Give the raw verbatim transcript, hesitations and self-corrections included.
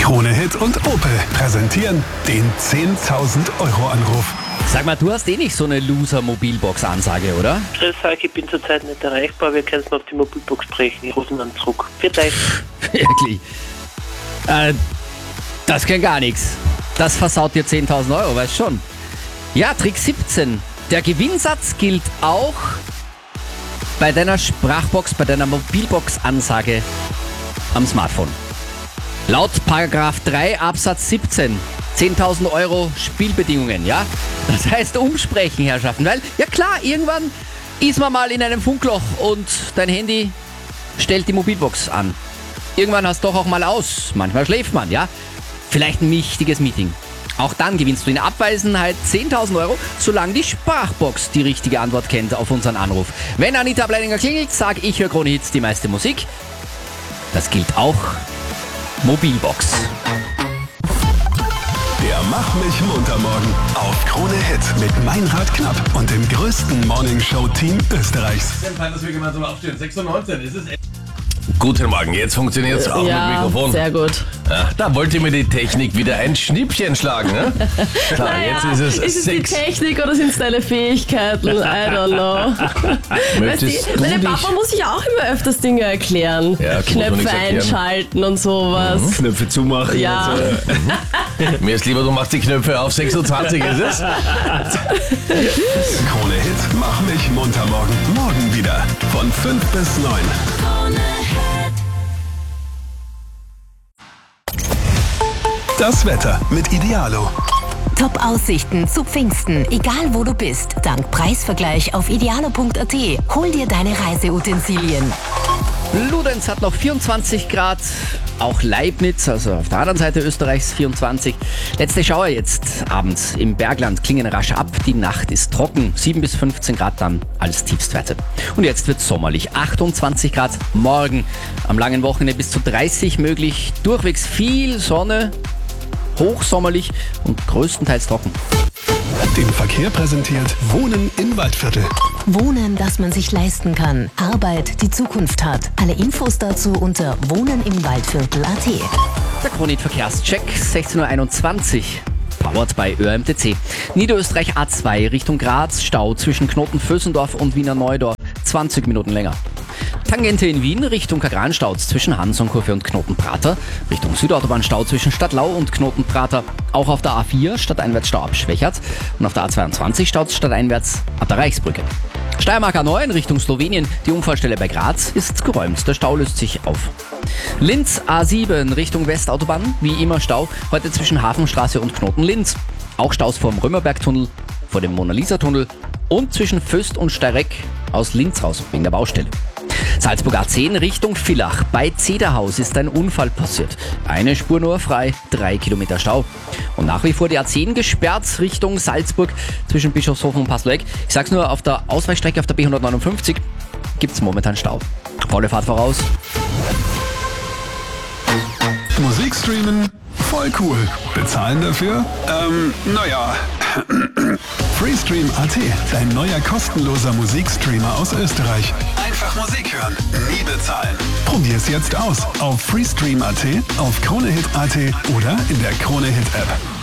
Krone Hit und Opel präsentieren den zehntausend Euro Anruf. Sag mal, du hast eh nicht so eine Loser-Mobilbox-Ansage, oder? Grüß euch, ich bin zurzeit nicht erreichbar, wir können mal auf die Mobilbox sprechen. Ich rufe ihn dann zurück. Vielleicht. Wirklich? Äh, das kann gar nichts. Das versaut dir zehntausend Euro, weißt schon. Ja, Trick siebzehn. Der Gewinnsatz gilt auch bei deiner Sprachbox, bei deiner Mobilbox-Ansage am Smartphone. Laut Paragraph drei Absatz siebzehn. zehntausend Euro Spielbedingungen, ja? Das heißt umsprechen, Herrschaften, weil, ja klar, irgendwann ist man mal in einem Funkloch und dein Handy stellt die Mobilbox an. Irgendwann hast du doch auch mal aus, manchmal schläft man, ja? Vielleicht ein wichtiges Meeting. Auch dann gewinnst du in Abwesenheit zehntausend Euro, solange die Sprachbox die richtige Antwort kennt auf unseren Anruf. Wenn Anita Bleininger klingelt, sag ich, höre Krone Hits, die meiste Musik. Das gilt auch Mobilbox. Der Mach mich munter morgen auf Krone Hit mit Meinrad Knapp und dem größten Morningshow-Team Österreichs. Fein, dass wir gemeinsam aufstehen. sechs Uhr neunzehn, ist es. Guten Morgen, jetzt funktioniert es auch ja, mit Mikrofon. Sehr gut. Ja, da wollte mir die Technik wieder ein Schnippchen schlagen, ne? Klar, Naja, jetzt ist es ist es die sechs. Technik oder sind es deine Fähigkeiten? I don't know. Weißt Möchtest du, du meine dich... Papa muss sich auch immer öfters Dinge erklären. Ja, okay, muss man Knöpfe nichts erklären. einschalten und sowas. Knöpfe zumachen. Ja. Und so. Mir ist lieber, du machst die Knöpfe auf sechs Uhr zwanzig, ist es? Krone Hit, mach mich munter morgen. Morgen wieder von fünf bis neun. Das Wetter mit Idealo. Top-Aussichten zu Pfingsten, egal wo du bist. Dank Preisvergleich auf idealo punkt a t. Hol dir deine Reiseutensilien. Ludenz hat noch vierundzwanzig Grad, auch Leibniz, also auf der anderen Seite Österreichs vierundzwanzig. Letzte Schauer jetzt abends im Bergland klingen rasch ab. Die Nacht ist trocken, sieben bis fünfzehn Grad dann als Tiefstwerte. Und jetzt wird sommerlich, achtundzwanzig Grad morgen. Am langen Wochenende bis zu dreißig möglich, durchwegs viel Sonne, hochsommerlich und größtenteils trocken. Den Verkehr präsentiert Wohnen im Waldviertel. Wohnen, das man sich leisten kann. Arbeit, die Zukunft hat. Alle Infos dazu unter wohnen im Waldviertel punkt a t. Der Krone Hit Verkehrscheck, sechzehn Uhr einundzwanzig. Powered bei Ö M T C. Niederösterreich A zwei Richtung Graz, Stau zwischen Knoten-Vösendorf und Wiener Neudorf. zwanzig Minuten länger. Tangente in Wien Richtung Kagran-Stau zwischen Hansonkurve und Knoten-Prater. Richtung Südautobahn-Stau zwischen Stadtlau und Knoten-Prater. Auch auf der A vier stadteinwärts Stau ab Schwächert. Und auf der A zweiundzwanzig Stau stadteinwärts ab der Reichsbrücke. Steiermark A neun Richtung Slowenien. Die Unfallstelle bei Graz ist geräumt. Der Stau löst sich auf. Linz A sieben Richtung Westautobahn. Wie immer Stau. Heute zwischen Hafenstraße und Knoten-Linz. Auch Staus vor dem Römerbergtunnel, vor dem Mona-Lisa-Tunnel und zwischen Föst und Steyreck aus Linz raus wegen der Baustelle. Salzburg A zehn Richtung Villach. Bei Zederhaus ist ein Unfall passiert. Eine Spur nur frei, drei Kilometer Stau. Und nach wie vor die A zehn gesperrt Richtung Salzburg zwischen Bischofshofen und Pasleck. Ich sag's nur, auf der Ausweichstrecke auf der B hundertneunundfünfzig gibt's momentan Stau. Volle Fahrt voraus. Musik streamen? Voll cool. Bezahlen dafür? Ähm, naja. Freestream punkt a t, dein neuer kostenloser Musikstreamer aus Österreich. Einfach Musik hören, nie bezahlen. Probier's jetzt aus auf freestream punkt a t, auf Krone Hit punkt a t oder in der Krone Hit App.